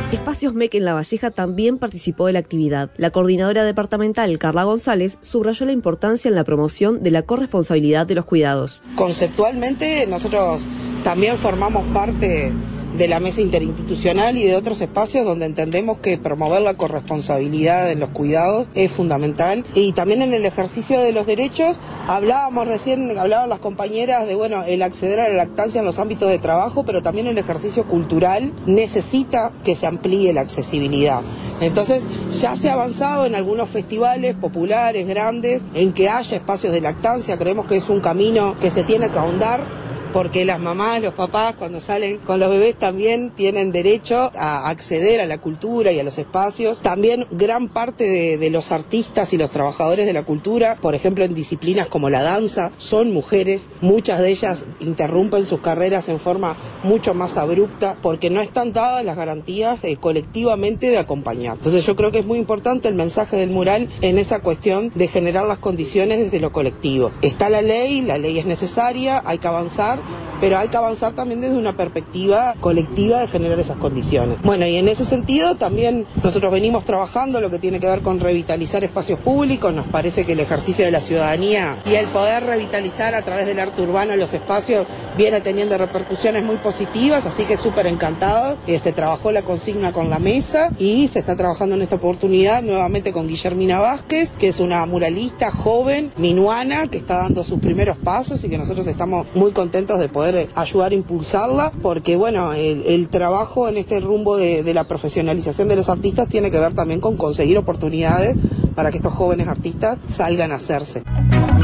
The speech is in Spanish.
Espacios MEC en La Valleja también participó de la actividad. La coordinadora departamental, Carla González, subrayó la importancia en la promoción de la corresponsabilidad de los cuidados. Conceptualmente, nosotros también formamos parte de la mesa interinstitucional y de otros espacios donde entendemos que promover la corresponsabilidad en los cuidados es fundamental. Y también en el ejercicio de los derechos, hablaban las compañeras de, el acceder a la lactancia en los ámbitos de trabajo, pero también el ejercicio cultural necesita que se amplíe la accesibilidad. Entonces, ya se ha avanzado en algunos festivales populares, grandes, en que haya espacios de lactancia. Creemos que es un camino que se tiene que ahondar, porque las mamás, los papás, cuando salen con los bebés también tienen derecho a acceder a la cultura y a los espacios. También gran parte de los artistas y los trabajadores de la cultura, por ejemplo en disciplinas como la danza, son mujeres. Muchas de ellas interrumpen sus carreras en forma mucho más abrupta porque no están dadas las garantías colectivamente de acompañar. Entonces yo creo que es muy importante el mensaje del mural en esa cuestión de generar las condiciones desde lo colectivo. Está la ley es necesaria, hay que avanzar, pero hay que avanzar también desde una perspectiva colectiva de generar esas condiciones. Y en ese sentido también nosotros venimos trabajando lo que tiene que ver con revitalizar espacios públicos. Nos parece que el ejercicio de la ciudadanía y el poder revitalizar a través del arte urbano los espacios viene teniendo repercusiones muy positivas, así que súper encantado. Se trabajó la consigna con la mesa y se está trabajando en esta oportunidad nuevamente con Guillermina Vázquez, que es una muralista joven, minuana, que está dando sus primeros pasos y que nosotros estamos muy contentos de poder ayudar a impulsarla, porque el trabajo en este rumbo de la profesionalización de los artistas tiene que ver también con conseguir oportunidades para que estos jóvenes artistas salgan a hacerse.